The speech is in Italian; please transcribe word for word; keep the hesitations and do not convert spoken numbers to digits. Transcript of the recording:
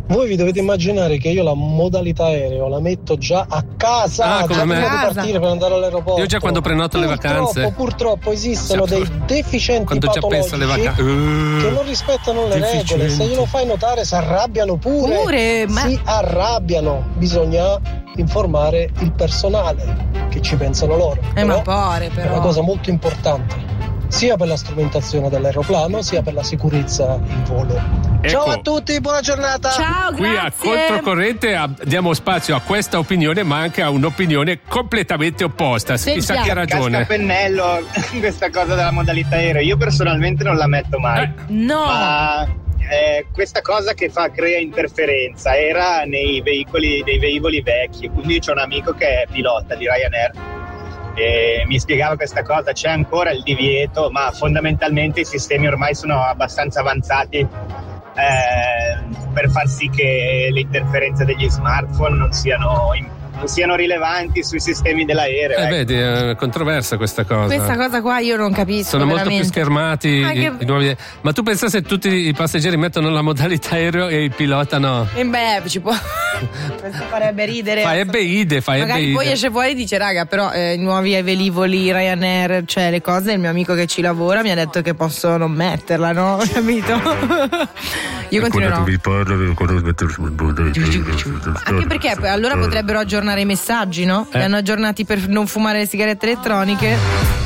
Voi vi dovete immaginare che io la modalità aereo la metto già a casa, ah, già prima di partire per andare all'aeroporto. Io già quando prenoto purtroppo, le vacanze. Purtroppo esistono dei deficienti quando già penso alle vacanze uh, che non rispettano le deficienti. regole. Se glielo fai notare si arrabbiano pure. Pure, ma... Si arrabbiano. Bisogna informare il personale che ci pensano loro. Eh, ma pare, però. È una cosa molto importante. Sia per la strumentazione dell'aeroplano sia per la sicurezza in volo. Ecco. Ciao a tutti, buona giornata. Ciao, qui grazie. A Controcorrente diamo spazio a questa opinione, ma anche a un'opinione completamente opposta. Sentiamo. Chissà chi ha ragione. Cascapennello, questa cosa della modalità aereo, io personalmente non la metto mai. Eh. No. Ma eh, questa cosa che fa crea interferenza era nei veicoli, nei velivoli vecchi. Quindi c'è un amico che è pilota di Ryanair e mi spiegava questa cosa. C'è ancora il divieto, ma fondamentalmente i sistemi ormai sono abbastanza avanzati eh, per far sì che le interferenze degli smartphone non siano non siano rilevanti sui sistemi dell'aereo. Eh, ecco. Vedi, è controversa questa cosa. Questa cosa qua io non capisco. Sono veramente. molto più schermati Anche... i, i nuovi... Ma tu pensa se tutti i passeggeri mettono la modalità aereo e il pilota no? E beh, ci può. Questo farebbe ridere. Farebbe ide, farebbe Magari ide. poi esce fuori e dice: raga, però eh, i nuovi velivoli Ryanair, cioè le cose, il mio amico che ci lavora mi ha detto che posso non metterla, no? Capito? Io continuerò. Anche perché allora potrebbero aggiornare i messaggi, no? Eh. Li hanno aggiornati per non fumare le sigarette elettroniche.